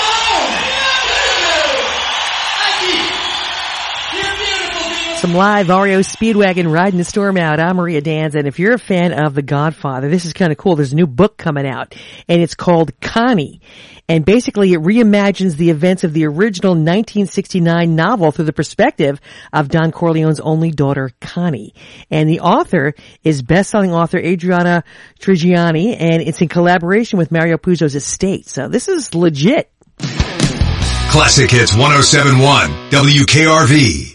Some live REO Speedwagon riding the storm out. I'm Maria Danza, and if you're a fan of The Godfather, this is kind of cool. There's a new book coming out, and it's called Connie. And basically it reimagines the events of the original 1969 novel through the perspective of Don Corleone's only daughter, Connie. And the author is best-selling author Adriana Trigiani, and it's in collaboration with Mario Puzo's estate. So this is legit. Classic Hits 107.1 WKRV.